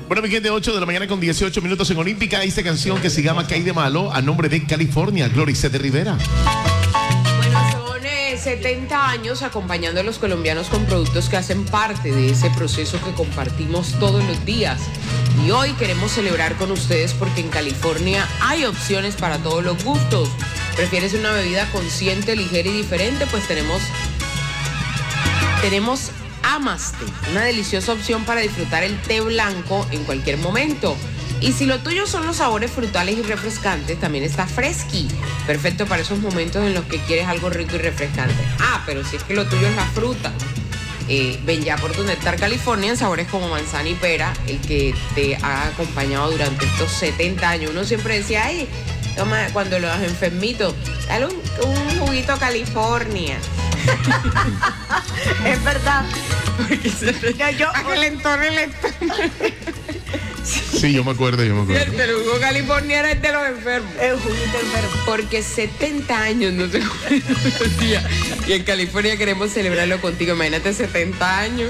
Bueno, mi gente, 8 de la mañana con 18 minutos en Olímpica. Esta canción que se llama ¿Qué hay de malo? A nombre de California, Gloricet Rivera. Bueno, son 70 años acompañando a los colombianos con productos que hacen parte de ese proceso que compartimos todos los días. Y hoy queremos celebrar con ustedes porque en California hay opciones para todos los gustos. ¿Prefieres una bebida consciente, ligera y diferente? Pues tenemos Amaste, una deliciosa opción para disfrutar el té blanco en cualquier momento. Y si lo tuyo son los sabores frutales y refrescantes, también está Fresky, perfecto para esos momentos en los que quieres algo rico y refrescante. Pero si es que lo tuyo es la fruta, ven ya por tu Néctar California en sabores como manzana y pera, el que te ha acompañado durante estos 70 años. Uno siempre decía, ay, toma, cuando los enfermitos, dale un juguito California. Es verdad. Porque el entorno. Sí, yo me acuerdo. El jugo California era el de los enfermos. El juguito enfermo. Porque 70 años no se come todos los días. Y en California queremos celebrarlo contigo. Imagínate 70 años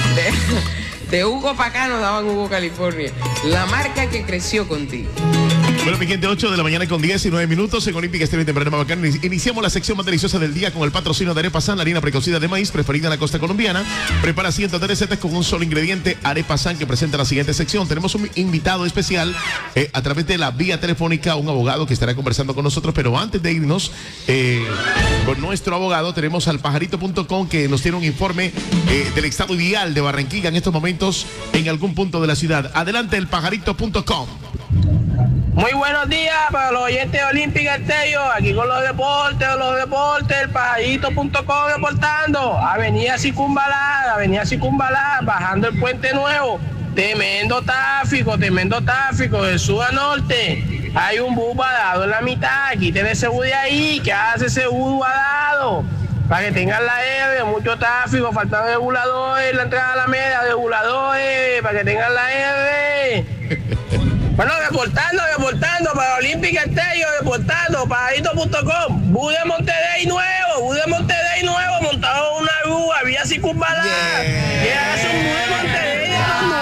de Hugo para acá nos daban Hugo California. La marca que creció contigo. Bueno, mi gente, 8 de la mañana con 19 minutos en Olímpica Estéreo Temprano Mabacán. Iniciamos la sección más deliciosa del día con el patrocinio de Arepa San, la harina precocida de maíz preferida en la costa colombiana. Prepara cientos de recetas con un solo ingrediente. Arepa San, que presenta la siguiente sección. Tenemos un invitado especial a través de la vía telefónica, un abogado que estará conversando con nosotros. Pero antes de irnos con nuestro abogado, tenemos al pajarito.com, que nos tiene un informe del estado vial de Barranquilla en estos momentos en algún punto de la ciudad. Adelante, el pajarito.com. Muy buenos días para los oyentes de Olímpica Estéreo, aquí con los deportes, el pajarito.com reportando. Avenida Circunvalar, bajando el Puente Nuevo. Tremendo tráfico, de sur a norte. Hay un bus varado en la mitad, quiten ese bus de ahí, que hace ese bus varado. Para que tengan la R, mucho tráfico, faltan reguladores, la entrada a la media, reguladores, para que tengan la R. Bueno, reportando para Olímpica Estéreo, pajarito.com. Bus de Monterrey nuevo, montado en una grúa, vía Circunvalar. Que hace un bus de Monterrey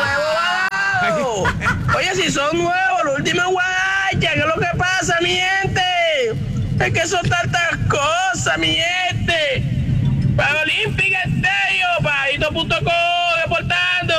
nuevo varado. Oye, si son nuevos, los últimos guaracha, ¿qué es lo que pasa, mi gente? Es que son tantas cosas, mi gente. Para Olímpica Estéreo, pajarito.com, reportando.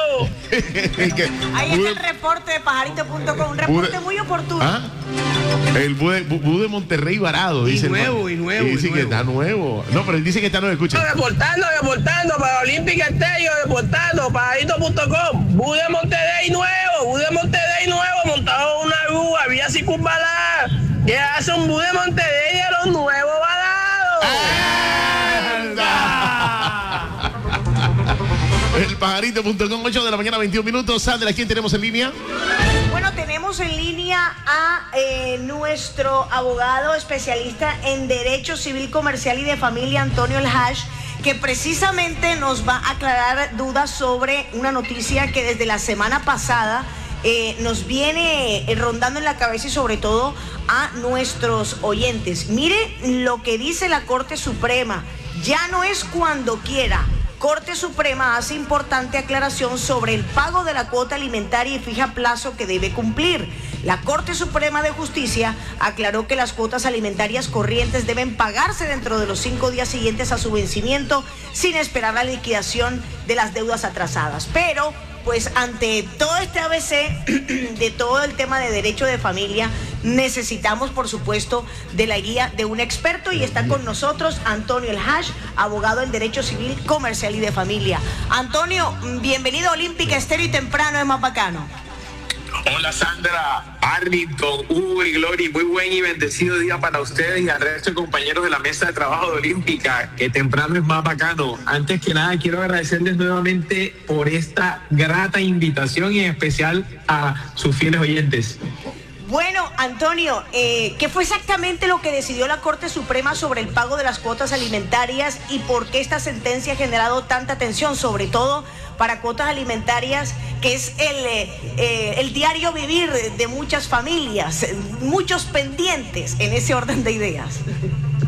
Ahí está el reporte de pajarito.com, un reporte muy oportuno. El bus de Monterrey varado, dice. Y nuevo. Dice que está nuevo. No, pero él dice que está nuevo, escucha. Reportando para Olímpica Estéreo, pajarito.com. Bus de Monterrey nuevo, montado en una grúa, vía Circunvalar. Que hace un bus de Monterrey de los nuevos varados. El pajarito.com, 8 de la mañana, 21 minutos. Sandra, ¿quién tenemos en línea? Bueno, tenemos en línea a nuestro abogado especialista en Derecho Civil, Comercial y de Familia, Antonio El Hash, que precisamente nos va a aclarar dudas sobre una noticia que desde la semana pasada nos viene rondando en la cabeza y sobre todo a nuestros oyentes. Mire lo que dice la Corte Suprema: ya no es cuando quiera. Corte Suprema hace importante aclaración sobre el pago de la cuota alimentaria y fija plazo que debe cumplir. La Corte Suprema de Justicia aclaró que las cuotas alimentarias corrientes deben pagarse dentro de los 5 días siguientes a su vencimiento, sin esperar la liquidación de las deudas atrasadas. Pero pues ante todo este ABC de todo el tema de derecho de familia, necesitamos, por supuesto, de la guía de un experto, y está con nosotros Antonio El Hash, abogado en Derecho Civil, Comercial y de Familia. Antonio, bienvenido a Olímpica Estéreo y Temprano es más bacano. Hola Sandra, Arlington, Hugo y Glory, muy buen y bendecido día para ustedes y al resto de compañeros de la mesa de trabajo de Olímpica, que temprano es más bacano. Antes que nada quiero agradecerles nuevamente por esta grata invitación y en especial a sus fieles oyentes. Bueno, Antonio, ¿qué fue exactamente lo que decidió la Corte Suprema sobre el pago de las cuotas alimentarias y por qué esta sentencia ha generado tanta atención, sobre todo para cuotas alimentarias, que es el diario vivir de muchas familias, muchos pendientes en ese orden de ideas?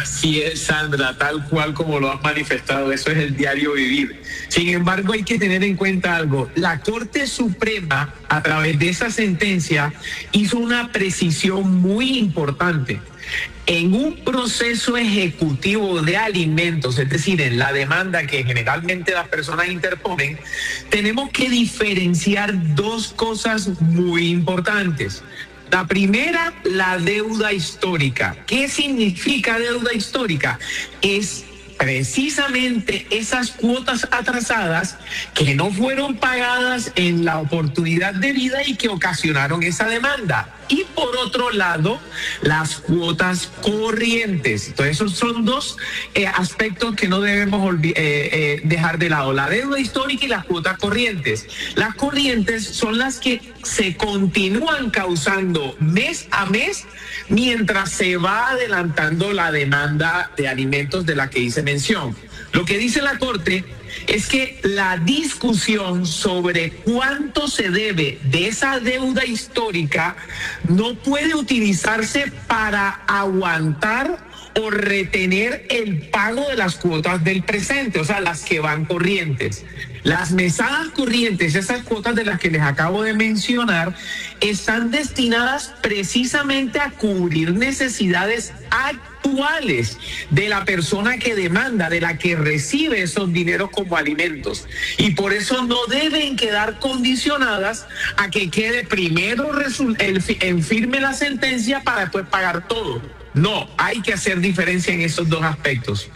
Así es, Sandra, tal cual como lo has manifestado, eso es el diario vivir. Sin embargo, hay que tener en cuenta algo. La Corte Suprema, a través de esa sentencia, hizo una precisión muy importante. En un proceso ejecutivo de alimentos, es decir, en la demanda que generalmente las personas interponen, tenemos que diferenciar dos cosas muy importantes. La primera, la deuda histórica. ¿Qué significa deuda histórica? Es precisamente esas cuotas atrasadas que no fueron pagadas en la oportunidad de vida y que ocasionaron esa demanda. Y por otro lado, las cuotas corrientes. Entonces, esos son dos aspectos que no debemos dejar de lado: la deuda histórica y las cuotas corrientes. Las corrientes son las que se continúan causando mes a mes mientras se va adelantando la demanda de alimentos de la que hice mención. Lo que dice la Corte es que la discusión sobre cuánto se debe de esa deuda histórica no puede utilizarse para aguantar o retener el pago de las cuotas del presente, o sea, las que van corrientes. Las mesadas corrientes, esas cuotas de las que les acabo de mencionar, están destinadas precisamente a cubrir necesidades actuales de la persona que demanda, de la que recibe esos dineros como alimentos. Y por eso no deben quedar condicionadas a que quede primero en firme la sentencia para después pagar todo. No, hay que hacer diferencia en esos dos aspectos.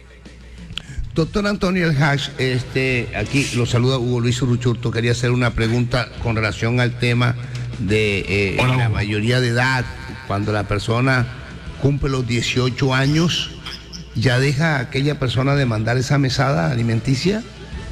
Doctor Antonio El Hash, aquí lo saluda Hugo Luis Uruchurto. Quería hacer una pregunta con relación al tema de la mayoría de edad. Cuando la persona cumple los 18 años, ¿ya deja a aquella persona de mandar esa mesada alimenticia?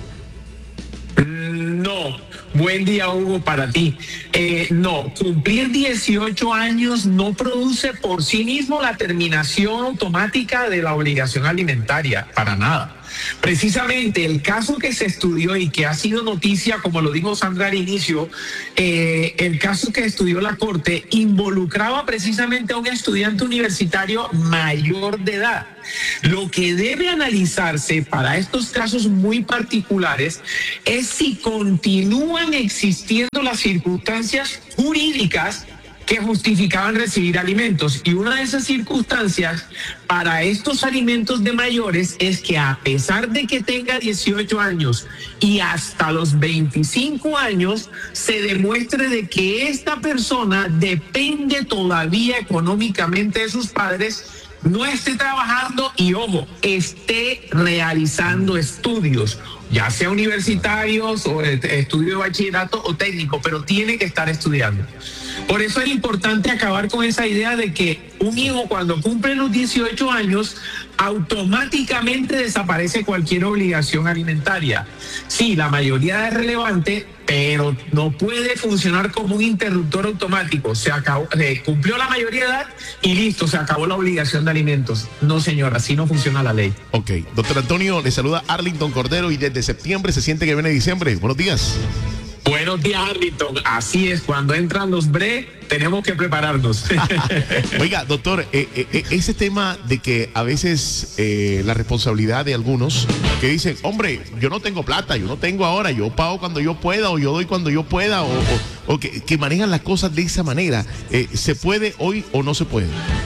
No. Buen día, Hugo, para ti. No, cumplir 18 años no produce por sí mismo la terminación automática de la obligación alimentaria, para nada. Precisamente el caso que se estudió y que ha sido noticia, como lo dijo Sandra al inicio, el caso que estudió la Corte involucraba precisamente a un estudiante universitario mayor de edad. Lo que debe analizarse para estos casos muy particulares es si continúan existiendo las circunstancias jurídicas que justificaban recibir alimentos. Y una de esas circunstancias para estos alimentos de mayores es que, a pesar de que tenga 18 años y hasta los 25 años, se demuestre de que esta persona depende todavía económicamente de sus padres, no esté trabajando y, ojo, esté realizando estudios, ya sea universitarios o estudio de bachillerato o técnico, pero tiene que estar estudiando. Por eso es importante acabar con esa idea de que un hijo, cuando cumple los 18 años, automáticamente desaparece cualquier obligación alimentaria. Sí, la mayoría es relevante, pero no puede funcionar como un interruptor automático. Se acabó, cumplió la mayoría de edad y listo, se acabó la obligación de alimentos. No, señor, así no funciona la ley. Ok, doctor Antonio, le saluda Arlington Cordero y desde septiembre se siente que viene diciembre. Buenos días. Buenos días, Arlington. Así es, cuando entran los BRE, tenemos que prepararnos. Oiga, doctor, ese tema de que a veces la responsabilidad de algunos que dicen, hombre, yo no tengo plata, yo no tengo ahora, yo pago cuando yo pueda, o yo doy cuando yo pueda, o que manejan las cosas de esa manera, ¿se puede hoy o no se puede?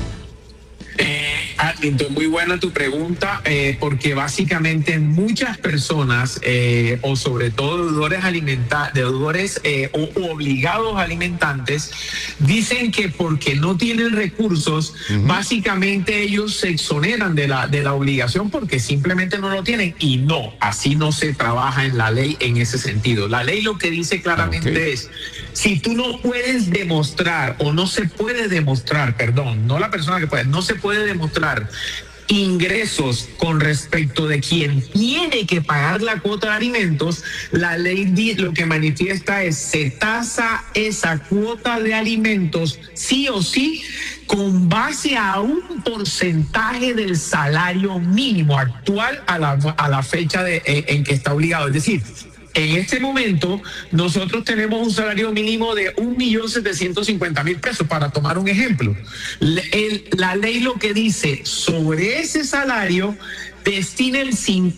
Arlington, muy buena tu pregunta, porque básicamente muchas personas, o sobre todo deudores o obligados alimentantes, dicen que porque no tienen recursos, básicamente ellos se exoneran de la obligación porque simplemente no lo tienen. Y no, así no se trabaja en la ley en ese sentido. La ley lo que dice claramente es, si tú no puedes demostrar, o no se puede demostrar, perdón, no la persona que puede, no se puede demostrar ingresos con respecto de quien tiene que pagar la cuota de alimentos, la ley lo que manifiesta es se tasa esa cuota de alimentos sí o sí con base a un porcentaje del salario mínimo actual a la fecha en que está obligado. Es decir, En este momento, nosotros tenemos un salario mínimo de 1.750.000 pesos, para tomar un ejemplo. La ley lo que dice, sobre ese salario, destina el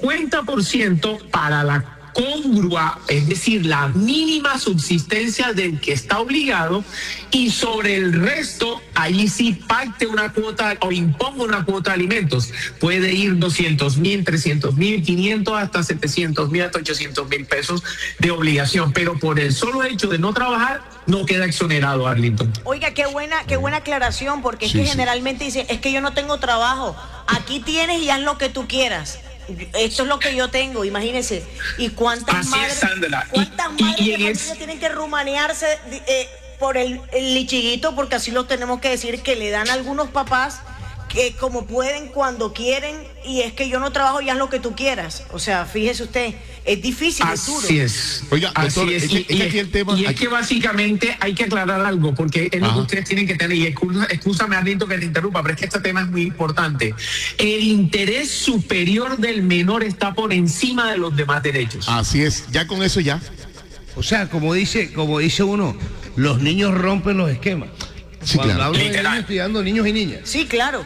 50% para la congrua, es decir, la mínima subsistencia del que está obligado, y sobre el resto, allí sí pacte una cuota o imponga una cuota de alimentos. Puede ir 200.000, 300.000, 500, hasta 700.000, hasta 800.000 pesos de obligación, pero por el solo hecho de no trabajar, no queda exonerado, Arlington. Oiga, qué buena aclaración, porque es que generalmente dice, es que yo no tengo trabajo, aquí tienes y haz lo que tú quieras. Esto es lo que yo tengo, imagínense. ¿Y cuántas madres tienen que rumanearse por el lichiguito? Porque así lo tenemos que decir, que le dan a algunos papás que como pueden, cuando quieren, y es que yo no trabajo y haz lo que tú quieras. O sea, fíjese usted, es difícil, es duro. Así es. Oiga, doctor, es que básicamente hay que aclarar algo, porque es lo que ustedes tienen que tener, y excúsame, Arlito, que te interrumpa, pero es que este tema es muy importante. El interés superior del menor está por encima de los demás derechos. Así es, ya con eso ya. O sea, como dice uno, los niños rompen los esquemas. Sí, Cuando claro. hablo de niños, estoy dando niños y niñas. Sí, claro.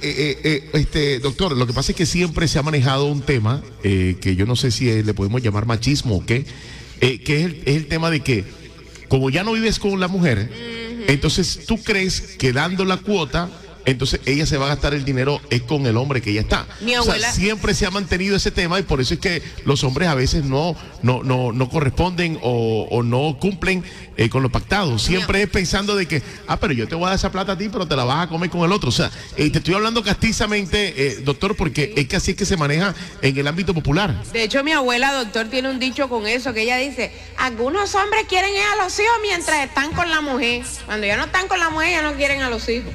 Doctor, lo que pasa es que siempre se ha manejado un tema que yo no sé si le podemos llamar machismo o qué, que es el tema de que como ya no vives con la mujer, entonces tú crees que dando la cuota, entonces ella se va a gastar el dinero es con el hombre que ella está. Mi abuela, o sea, siempre se ha mantenido ese tema, y por eso es que los hombres a veces no corresponden o no cumplen con lo pactado. Siempre es pensando de que, pero yo te voy a dar esa plata a ti, pero te la vas a comer con el otro. O sea, te estoy hablando castizamente, doctor, porque es que así es que se maneja en el ámbito popular. de hecho, mi abuela, doctor, tiene un dicho con eso, que ella dice, algunos hombres quieren ir a los hijos mientras están con la mujer. Cuando ya no están con la mujer, ya no quieren a los hijos.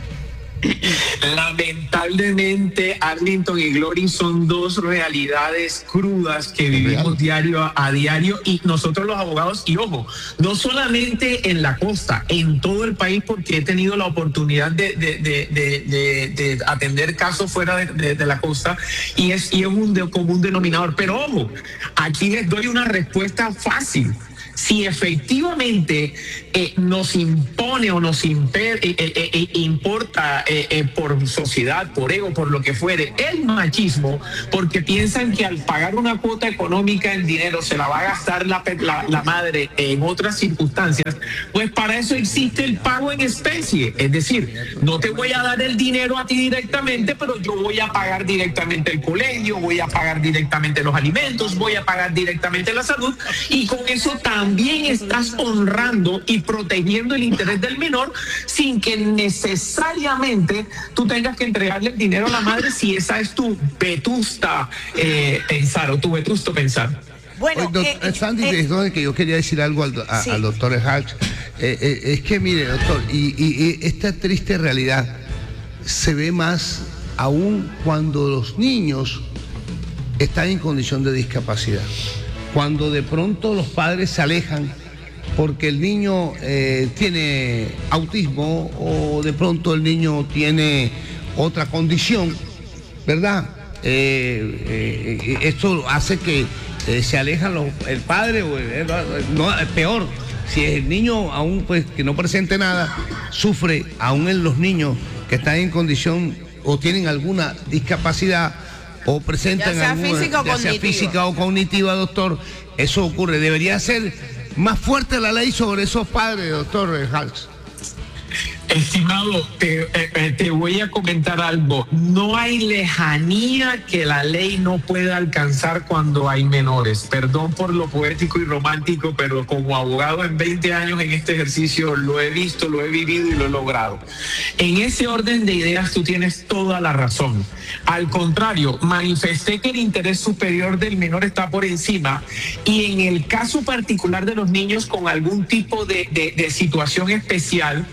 Lamentablemente, Arlington y Glory, son dos realidades crudas que vivimos diario a diario, y nosotros los abogados, y ojo, no solamente en la costa, en todo el país, porque he tenido la oportunidad de atender casos fuera de la costa, y es un común denominador. Pero ojo, aquí les doy una respuesta fácil. Si efectivamente nos impone o nos importa por sociedad, por ego, por lo que fuere, el machismo, porque piensan que al pagar una cuota económica en dinero se la va a gastar la madre en otras circunstancias, pues para eso existe el pago en especie. Es decir, no te voy a dar el dinero a ti directamente, pero yo voy a pagar directamente el colegio, voy a pagar directamente los alimentos, voy a pagar directamente la salud, y con eso también estás honrando y protegiendo el interés del menor, sin que necesariamente tú tengas que entregarle el dinero a la madre, si esa es tu vetusta pensar, o tu vetusto pensar. Bueno, Sandy, es donde que yo quería decir algo al doctor Hatch. Es que mire, doctor, y esta triste realidad se ve más aún cuando los niños están en condición de discapacidad. Cuando de pronto los padres se alejan porque el niño tiene autismo, o de pronto el niño tiene otra condición, ¿verdad? Esto hace que se alejan el padre, o peor, si el niño aún pues que no presente nada, sufre aún en los niños que están en condición o tienen alguna discapacidad, o presentan alguna, ya sea física o cognitiva, doctor. Eso ocurre. Debería ser más fuerte la ley sobre esos padres, doctor Hals. Estimado, te voy a comentar algo. No hay lejanía que la ley no pueda alcanzar cuando hay menores. Perdón por lo poético y romántico, pero como abogado en 20 años en este ejercicio lo he visto, lo he vivido y lo he logrado. En ese orden de ideas tú tienes toda la razón. Al contrario, manifesté que el interés superior del menor está por encima, y en el caso particular de los niños con algún tipo de situación especial,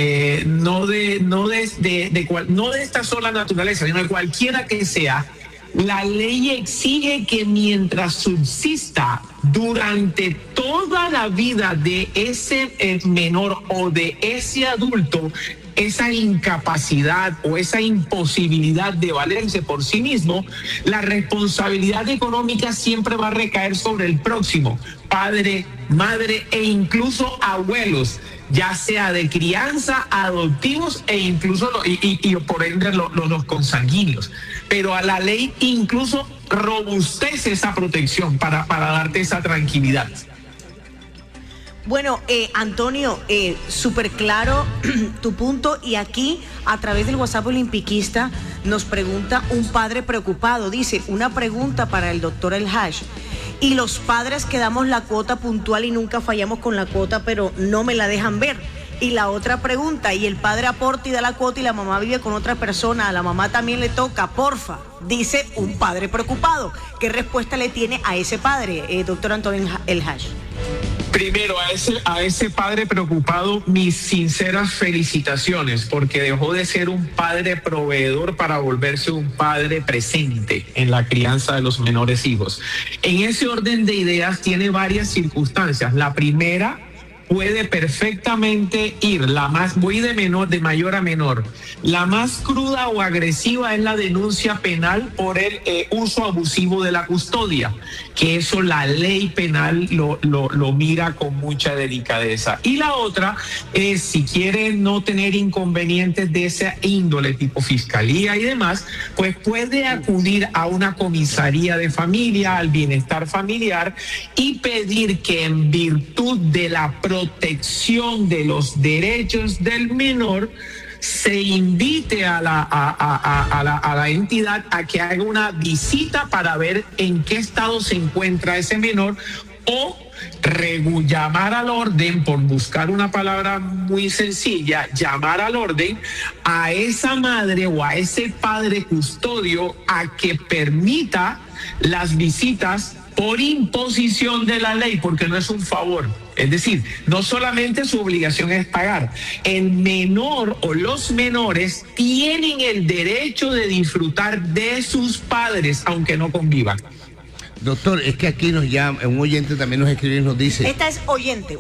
no de esta sola naturaleza, sino de cualquiera que sea, La ley exige que mientras subsista durante toda la vida de ese menor o de ese adulto, esa incapacidad o esa imposibilidad de valerse por sí mismo, la responsabilidad económica siempre va a recaer sobre el próximo, padre, madre e incluso abuelos, ya sea de crianza, adoptivos e incluso y por ende los consanguíneos. Pero a la ley incluso robustece esa protección para darte esa tranquilidad. Bueno, Antonio, súper claro tu punto, y aquí a través del WhatsApp Olimpiquista nos pregunta un padre preocupado, dice, una pregunta para el doctor El Hash: y los padres que damos la cuota puntual y nunca fallamos con la cuota, pero no me la dejan ver. Y la otra pregunta, y el padre aporta y da la cuota y la mamá vive con otra persona, a la mamá también le toca, porfa, dice un padre preocupado. ¿Qué respuesta le tiene a ese padre, doctor Antonio El Hash? Primero, a ese padre preocupado, mis sinceras felicitaciones, porque dejó de ser un padre proveedor para volverse un padre presente en la crianza de los menores hijos. En ese orden de ideas tiene varias circunstancias. La primera, puede perfectamente ir, voy de mayor a menor. La más cruda o agresiva es la denuncia penal por el uso abusivo de la custodia, que eso la ley penal lo mira con mucha delicadeza. Y la otra es, si quiere no tener inconvenientes de esa índole, tipo fiscalía y demás, pues puede acudir a una comisaría de familia, al bienestar familiar, y pedir que en virtud de la protección de los derechos del menor se invite a la entidad a que haga una visita para ver en qué estado se encuentra ese menor, o llamar al orden, por buscar una palabra muy sencilla, llamar al orden a esa madre o a ese padre custodio a que permita las visitas por imposición de la ley, porque no es un favor. Es decir, no solamente su obligación es pagar, el menor o los menores tienen el derecho de disfrutar de sus padres, aunque no convivan. Doctor, es que aquí nos llama, un oyente también nos escribe y nos dice... Esta es oyente.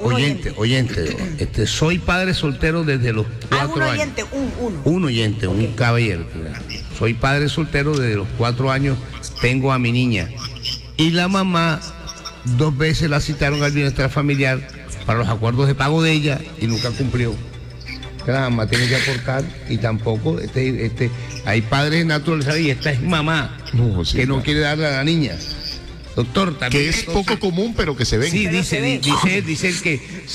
Soy padre soltero desde los 4 años. Oyente, Un oyente, okay. Un caballero. Soy padre soltero desde los 4 años, tengo a mi niña. Y la mamá 2 veces la citaron al bienestar familiar para los acuerdos de pago de ella y nunca cumplió. La mamá tiene que aportar y tampoco, hay padres naturalizados y esta es mamá que no quiere darle a la niña. Doctor, también... Que es poco común, pero que se ven. Sí, dice que